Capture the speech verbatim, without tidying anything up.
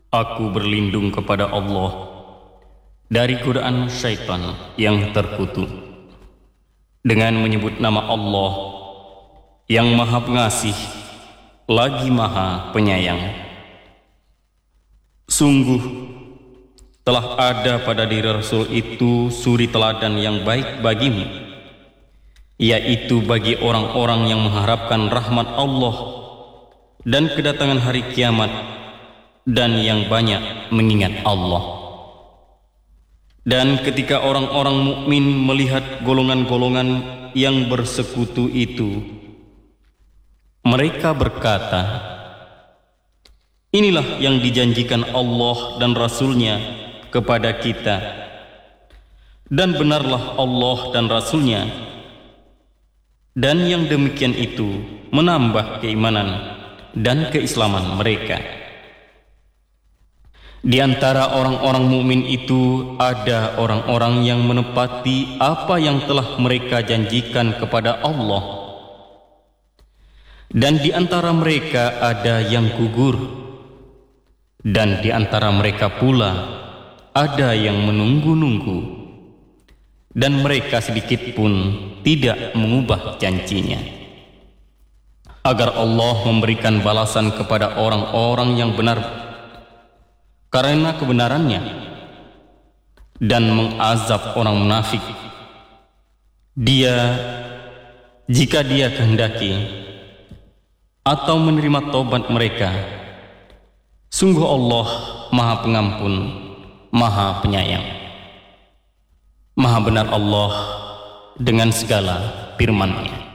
Aku berlindung kepada Allah dari godaan syaitan yang terkutuk dengan menyebut nama Allah yang Maha Pengasih lagi Maha Penyayang. Sungguh telah ada pada diri Rasul itu suri teladan yang baik bagimu, yaitu bagi orang-orang yang mengharapkan rahmat Allah dan kedatangan hari kiamat, dan yang banyak mengingat Allah. Dan ketika orang-orang mukmin melihat golongan-golongan yang bersekutu itu, mereka berkata, inilah yang dijanjikan Allah dan Rasul-Nya kepada kita, dan benarlah Allah dan Rasul-Nya, dan yang demikian itu menambah keimanan dan keislaman mereka. Di antara orang-orang mukmin itu ada orang-orang yang menepati apa yang telah mereka janjikan kepada Allah, dan di antara mereka ada yang gugur, dan di antara mereka pula ada yang menunggu-nunggu, dan mereka sedikit pun tidak mengubah janjinya, agar Allah memberikan balasan kepada orang-orang yang benar karena kebenarannya, dan mengazab orang munafik dia jika dia kehendaki, atau menerima taubat mereka. Sungguh Allah Maha Pengampun, Maha Penyayang. Maha benar Allah dengan segala firman-Nya.